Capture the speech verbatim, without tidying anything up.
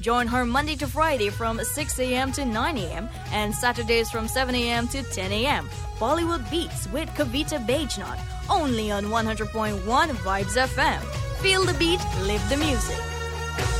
Join her Monday to Friday from six a.m. to nine a.m. and Saturdays from seven a.m. to ten a.m. Bollywood Beats with Kavita Bajnot, only on one hundred point one Vibes F M. Feel the beat, live the music.